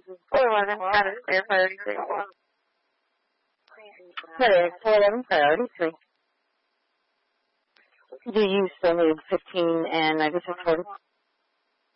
411, got it, clear, priority 3. Clear, 411, priority 3. Do you still need 15 and 9640?